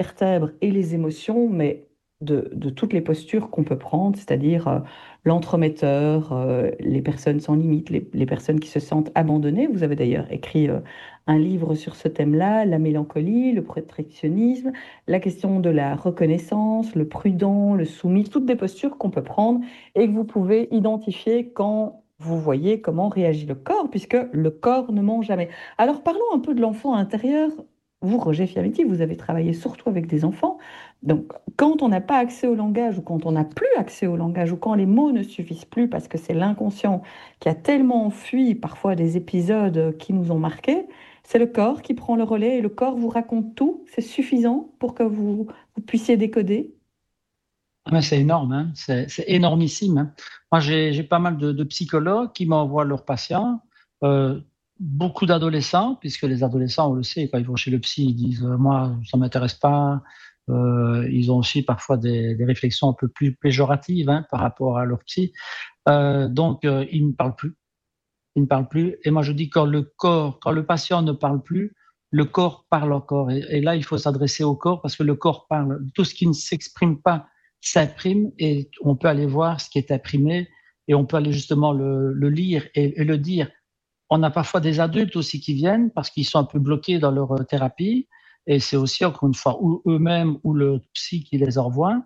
vertèbres et les émotions, mais de toutes les postures qu'on peut prendre, c'est-à-dire l'entremetteur, les personnes sans limite, les personnes qui se sentent abandonnées. Vous avez d'ailleurs écrit un livre sur ce thème-là, la mélancolie, le protectionnisme, la question de la reconnaissance, le prudent, le soumis, toutes des postures qu'on peut prendre et que vous pouvez identifier quand vous voyez comment réagit le corps, puisque le corps ne ment jamais. Alors parlons un peu de l'enfant intérieur. Vous, Roger Fiammetti, vous avez travaillé surtout avec des enfants. Donc, quand on n'a pas accès au langage ou quand on n'a plus accès au langage ou quand les mots ne suffisent plus parce que c'est l'inconscient qui a tellement fui parfois des épisodes qui nous ont marqués, c'est le corps qui prend le relais et le corps vous raconte tout. C'est suffisant pour que vous puissiez décoder. Ah ben, c'est énorme, hein. C'est énormissime, hein. Moi, j'ai pas mal de psychologues qui m'envoient leurs patients, euh, beaucoup d'adolescents, puisque les adolescents, on le sait, quand ils vont chez le psy, ils disent moi, ça m'intéresse pas. Ils ont aussi parfois des réflexions un peu plus péjoratives, hein, par rapport à leur psy. Donc, ils ne parlent plus. Ils ne parlent plus. Et moi, je dis quand le patient ne parle plus, le corps parle encore. Et là, il faut s'adresser au corps parce que le corps parle. Tout ce qui ne s'exprime pas s'imprime et on peut aller voir ce qui est imprimé et on peut aller justement le lire et le dire. On a parfois des adultes aussi qui viennent parce qu'ils sont un peu bloqués dans leur thérapie et c'est aussi encore une fois ou eux-mêmes ou le psy qui les envoie.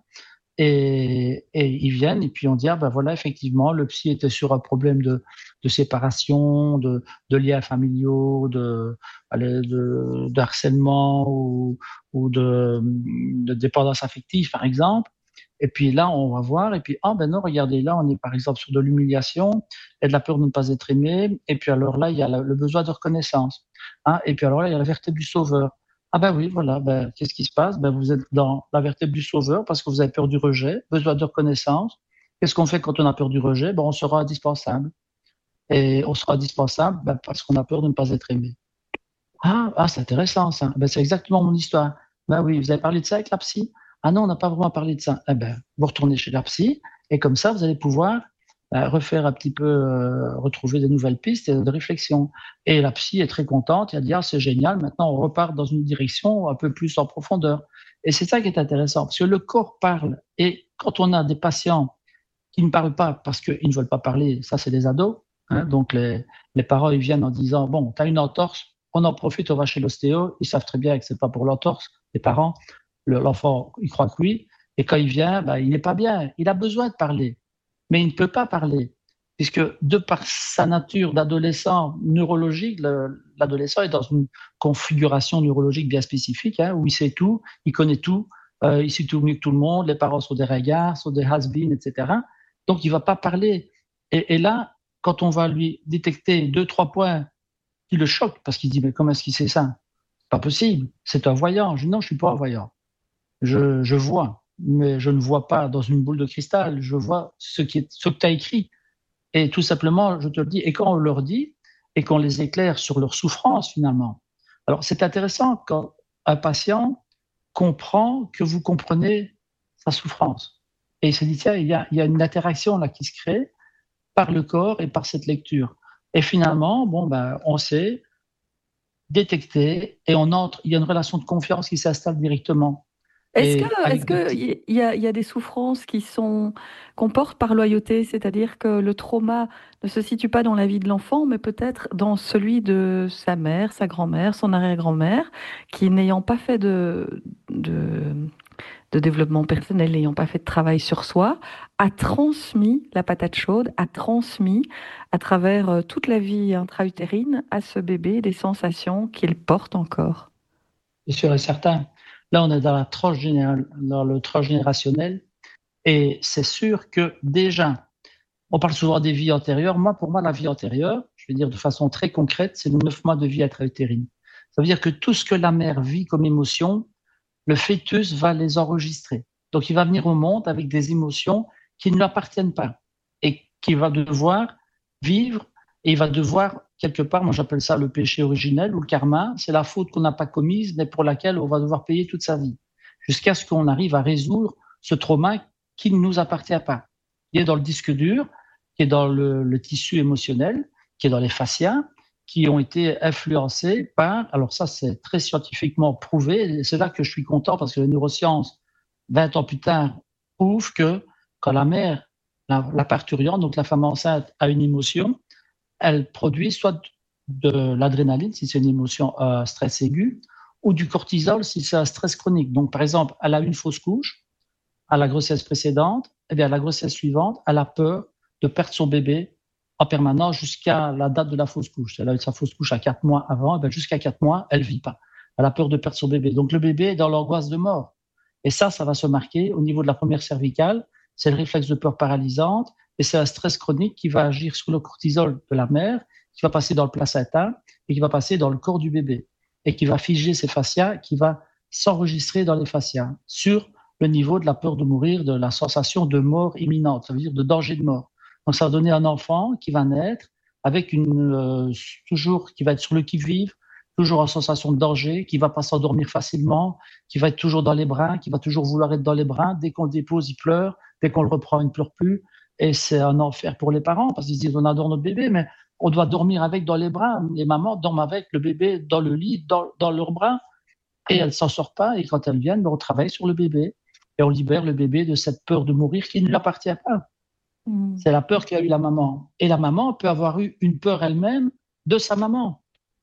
Et ils viennent et puis on dit, ah ben voilà, effectivement, le psy était sur un problème de séparation, de liens familiaux, de harcèlement ou de dépendance affective, par exemple. Et puis là, on va voir, et puis, ah ben non, regardez, là, on est par exemple sur de l'humiliation et de la peur de ne pas être aimé. Et puis alors là, il y a le besoin de reconnaissance. Hein, et puis alors là, il y a la vertèbre du sauveur. Ah ben oui, voilà, ben, qu'est-ce qui se passe? Ben, vous êtes dans la vertèbre du sauveur parce que vous avez peur du rejet, besoin de reconnaissance. Qu'est-ce qu'on fait quand on a peur du rejet? Ben, on sera indispensable. Et on sera indispensable ben, parce qu'on a peur de ne pas être aimé. C'est intéressant ça. Ben, c'est exactement mon histoire. Ben oui, vous avez parlé de ça avec la psy? Ah non, on n'a pas vraiment parlé de ça. Eh ben, vous retournez chez la psy et comme ça, vous allez pouvoir refaire un petit peu, retrouver des nouvelles pistes de réflexion. Et la psy est très contente et elle dit, ah, c'est génial, maintenant on repart dans une direction un peu plus en profondeur. Et c'est ça qui est intéressant, parce que le corps parle. Et quand on a des patients qui ne parlent pas parce qu'ils ne veulent pas parler, ça c'est des ados, hein, donc les parents ils viennent en disant, bon, tu as une entorse, on en profite, on va chez l'ostéo, ils savent très bien que c'est pas pour l'entorse, les parents, l'enfant, il croit que oui, et quand il vient, bah, il n'est pas bien, il a besoin de parler, mais il ne peut pas parler, puisque de par sa nature d'adolescent neurologique, l'adolescent est dans une configuration neurologique bien spécifique, hein, où il sait tout, il connaît tout, il sait tout mieux que tout le monde, les parents sont des regards, sont des has-been, etc. Donc, il ne va pas parler. Et là, quand on va lui détecter deux, trois points qui le choquent, parce qu'il dit, mais comment est-ce qu'il sait ça? C'est pas possible. C'est un voyant. Je dis, non, je suis pas un voyant. Je vois, mais je ne vois pas dans une boule de cristal. Je vois ce que tu as écrit. Et tout simplement, je te le dis, et quand on leur dit, et qu'on les éclaire sur leur souffrance finalement. Alors, c'est intéressant quand un patient comprend que vous comprenez sa souffrance. Et il se dit, tiens, il y a une interaction là qui se crée par le corps et par cette lecture. Et finalement, bon, ben, on sait détecter et on entre, il y a une relation de confiance qui s'installe directement. Et Est-ce avec des que petits, il y a des souffrances qu'on porte par loyauté, c'est-à-dire que le trauma ne se situe pas dans la vie de l'enfant, mais peut-être dans celui de sa mère, sa grand-mère, son arrière-grand-mère, qui n'ayant pas fait de développement personnel, n'ayant pas fait de travail sur soi, a transmis la patate chaude, a transmis à travers toute la vie intra-utérine à ce bébé des sensations qu'il porte encore. c'est sûr et certain. Là, on est dans dans le transgénérationnel. Et c'est sûr que déjà, on parle souvent des vies antérieures. Moi, pour moi, la vie antérieure, je vais dire de façon très concrète, c'est les 9 mois de vie intra-utérine. Ça veut dire que tout ce que la mère vit comme émotion, le fœtus va les enregistrer. Donc, il va venir au monde avec des émotions qui ne lui appartiennent pas et qu'il va devoir vivre et il va devoir, quelque part, moi j'appelle ça le péché originel ou le karma, c'est la faute qu'on n'a pas commise mais pour laquelle on va devoir payer toute sa vie, jusqu'à ce qu'on arrive à résoudre ce trauma qui ne nous appartient pas, qui est dans le disque dur, qui est dans le tissu émotionnel, qui est dans les fascias, qui ont été influencés par, alors ça c'est très scientifiquement prouvé, et c'est là que je suis content parce que les neurosciences, 20 ans plus tard, prouvent que quand la mère, la parturiente, donc la femme enceinte, a une émotion, elle produit soit de l'adrénaline, si c'est une émotion stress aigu, ou du cortisol, si c'est un stress chronique. Donc par exemple, elle a une fausse couche à la grossesse précédente, eh bien, à la grossesse suivante, elle a peur de perdre son bébé en permanence jusqu'à la date de la fausse couche. Elle a eu sa fausse couche à 4 mois avant, eh bien, jusqu'à 4 mois, elle vit pas. Elle a peur de perdre son bébé. Donc le bébé est dans l'angoisse de mort. Et ça va se marquer au niveau de la première cervicale. C'est le réflexe de peur paralysante et c'est un stress chronique qui va agir sur le cortisol de la mère, qui va passer dans le placenta et qui va passer dans le corps du bébé et qui va figer ses fascias, qui va s'enregistrer dans les fascias sur le niveau de la peur de mourir, de la sensation de mort imminente, ça veut dire de danger de mort. Donc ça va donner un enfant qui va naître avec toujours qui va être sur le qui-vive, toujours en sensation de danger, qui va pas s'endormir facilement, qui va être toujours dans les bras, qui va toujours vouloir être dans les bras. Dès qu'on le dépose, il pleure. Dès qu'on le reprend, il ne pleure plus. Et c'est un enfer pour les parents parce qu'ils se disent on adore notre bébé, mais on doit dormir avec dans les bras. Les mamans dorment avec le bébé dans le lit, dans leurs bras, et elles s'en sortent pas. Et quand elles viennent, on travaille sur le bébé et on libère le bébé de cette peur de mourir qui ne lui appartient pas. C'est la peur qu'a eu la maman. Et la maman peut avoir eu une peur elle-même de sa maman.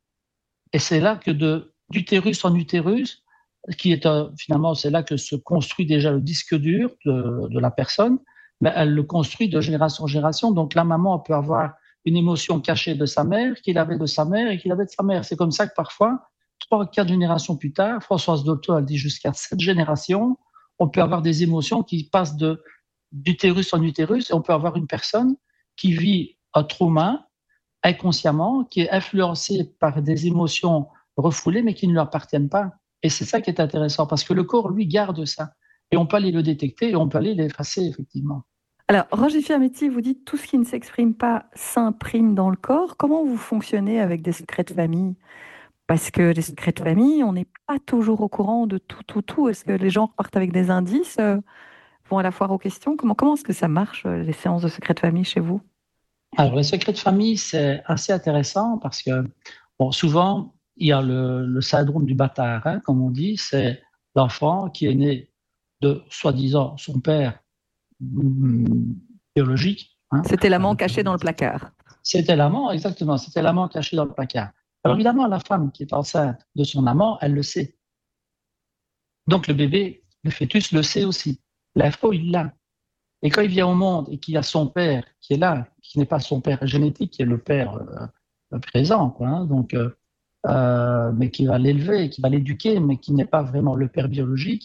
Et c'est là que d'utérus en utérus, qui est finalement, c'est là que se construit déjà le disque dur de la personne, mais elle le construit de génération en génération. Donc la maman peut avoir une émotion cachée de sa mère, qu'il avait de sa mère et qu'il avait de sa mère. C'est comme ça que parfois, 3 ou 4 générations plus tard, Françoise Dolto, elle dit jusqu'à 7 générations, on peut avoir des émotions qui passent d'utérus en utérus et on peut avoir une personne qui vit un trauma inconsciemment, qui est influencée par des émotions refoulées mais qui ne lui appartiennent pas. Et c'est ça qui est intéressant parce que le corps, lui, garde ça. Et on peut aller le détecter et on peut aller l'effacer, effectivement. Alors, Roger Fiametti, vous dites tout ce qui ne s'exprime pas s'imprime dans le corps. Comment vous fonctionnez avec des secrets de famille? Parce que les secrets de famille, on n'est pas toujours au courant de tout. Est-ce que les gens repartent avec des indices, vont à la foire aux questions? Comment est-ce que ça marche, les séances de secrets de famille chez vous? Alors, les secrets de famille, c'est assez intéressant parce que, bon, souvent, il y a le syndrome du bâtard, hein, comme on dit, c'est l'enfant qui est né de, soi-disant, son père biologique. Hein. C'était l'amant caché dans le placard. C'était l'amant, exactement, c'était l'amant caché dans le placard. Alors évidemment, la femme qui est enceinte de son amant, elle le sait. Donc le bébé, le fœtus le sait aussi. L'info, il l'a. Et quand il vient au monde et qu'il y a son père qui est là, qui n'est pas son père génétique, qui est le père présent, quoi, hein, donc, mais qui va l'élever, qui va l'éduquer, mais qui n'est pas vraiment le père biologique,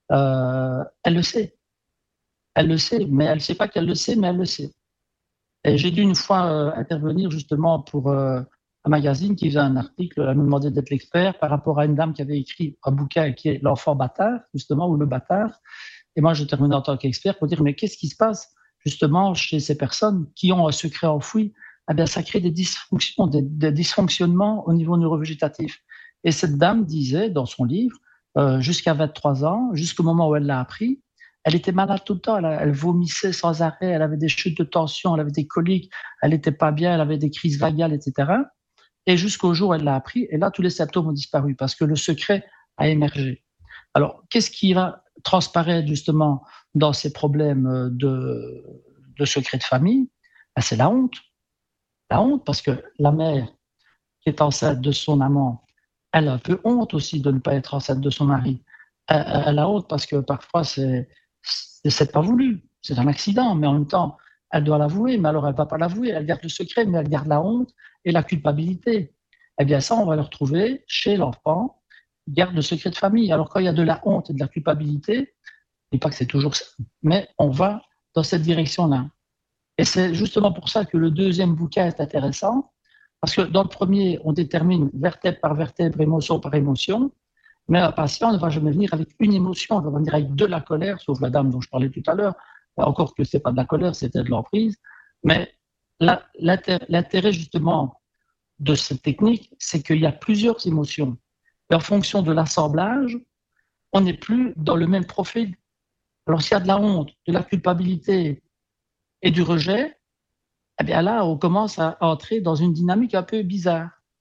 elle le sait. Elle le sait, mais elle ne sait pas qu'elle le sait, mais elle le sait. Et j'ai dû une fois intervenir justement pour un magazine qui faisait un article, elle me demandait d'être l'expert par rapport à une dame qui avait écrit un bouquin qui est L'enfant bâtard, justement, ou le bâtard. Et moi, je terminais en tant qu'expert pour dire, mais qu'est-ce qui se passe justement chez ces personnes qui ont un secret enfoui? Eh bien, ça crée des dysfonctions, des dysfonctionnements au niveau neurovégétatif. Et cette dame disait dans son livre, jusqu'à 23 ans, jusqu'au moment où elle l'a appris, elle était malade tout le temps, elle vomissait sans arrêt, elle avait des chutes de tension, elle avait des coliques, elle n'était pas bien, elle avait des crises vagales, etc. Et jusqu'au jour où elle l'a appris, et là, tous les symptômes ont disparu parce que le secret a émergé. Alors, qu'est-ce qui va transparaître justement dans ces problèmes de secret de famille? Ben, c'est la honte. La honte parce que la mère qui est enceinte de son amant, elle a un peu honte aussi de ne pas être enceinte de son mari. Elle a honte parce que parfois c'est pas voulu, c'est un accident, mais en même temps, elle doit l'avouer, mais alors elle va pas l'avouer, elle garde le secret, mais elle garde la honte et la culpabilité. Eh bien ça, on va le retrouver chez l'enfant, qui garde le secret de famille. Alors quand il y a de la honte et de la culpabilité, je dis pas que c'est toujours ça, mais on va dans cette direction-là. Et c'est justement pour ça que le deuxième bouquin est intéressant, parce que dans le premier, on détermine vertèbre par vertèbre, émotion par émotion, mais un patient ne va jamais venir avec une émotion, il va venir avec de la colère, sauf la dame dont je parlais tout à l'heure, encore que ce n'est pas de la colère, c'était de l'emprise. Mais l'intérêt justement de cette technique, c'est qu'il y a plusieurs émotions. Et en fonction de l'assemblage, on n'est plus dans le même profil. Alors s'il y a de la honte, de la culpabilité et du rejet, eh bien là, on commence à entrer dans une dynamique un peu bizarre.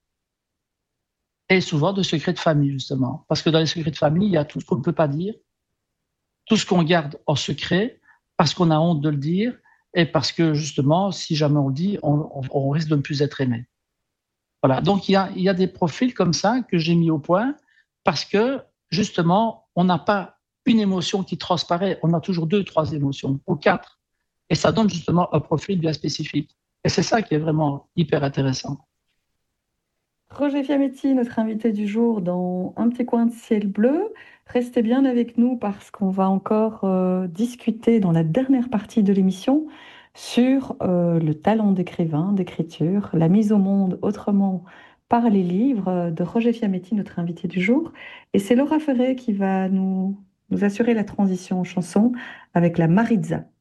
et souvent de secrets de famille, justement. Parce que dans les secrets de famille, il y a tout ce qu'on ne peut pas dire, tout ce qu'on garde en secret, parce qu'on a honte de le dire, et parce que, justement, si jamais on le dit, on risque de ne plus être aimé. Voilà. Donc, il y a des profils comme ça que j'ai mis au point, parce que, justement, on n'a pas une émotion qui transparaît, on a toujours deux, trois émotions, ou quatre. Et ça donne justement un profil bien spécifique. Et c'est ça qui est vraiment hyper intéressant. Roger Fiametti, notre invité du jour dans Un petit coin de ciel bleu. Restez bien avec nous parce qu'on va encore discuter dans la dernière partie de l'émission sur le talent d'écrivain, d'écriture, la mise au monde autrement par les livres de Roger Fiametti, notre invité du jour. Et c'est Laura Ferré qui va nous assurer la transition en chanson avec la Maritza.